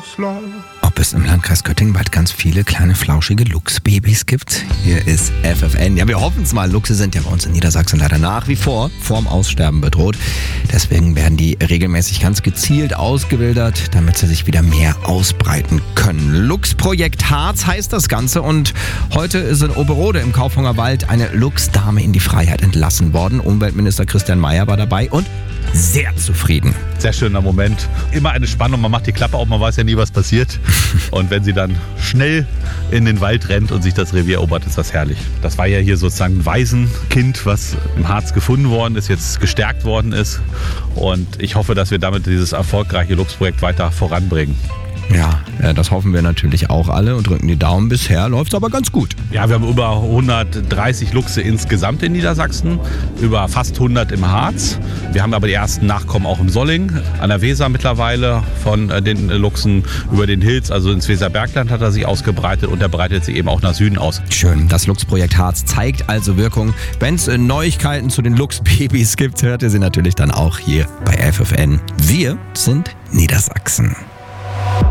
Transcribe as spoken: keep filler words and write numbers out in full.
Ob es im Landkreis Göttingen bald ganz viele kleine flauschige Luchsbabys gibt? Hier ist F F N. Ja, wir hoffen es mal. Luchse sind ja bei uns in Niedersachsen leider nach wie vor vorm Aussterben bedroht. Deswegen werden die regelmäßig ganz gezielt ausgewildert, damit sie sich wieder mehr ausbreiten können. Luchsprojekt Harz heißt das Ganze und heute ist in Oberode im Kaufhonger Wald eine Luchsdame in die Freiheit entlassen worden. Umweltminister Christian Mayer war dabei und sehr zufrieden. Sehr schöner Moment. Immer eine Spannung, man macht die Klappe auf, man weiß ja nie, was passiert. Und wenn sie dann schnell in den Wald rennt und sich das Revier erobert, ist das herrlich. Das war ja hier sozusagen ein Waisenkind, was im Harz gefunden worden ist, jetzt gestärkt worden ist. Und ich hoffe, dass wir damit dieses erfolgreiche Luchsprojekt weiter voranbringen. Ja, das hoffen wir natürlich auch alle und drücken die Daumen. Bisher läuft es aber ganz gut. Ja, wir haben über hundertdreißig Luchse insgesamt in Niedersachsen, über fast hundert im Harz. Wir haben aber die ersten Nachkommen auch im Solling, an der Weser mittlerweile von den Luchsen über den Hilz, also ins Weserbergland hat er sich ausgebreitet und er breitet sich eben auch nach Süden aus. Schön, das Luchsprojekt Harz zeigt also Wirkung. Wenn es Neuigkeiten zu den Luchsbabys gibt, hört ihr sie natürlich dann auch hier bei F F N. Wir sind Niedersachsen.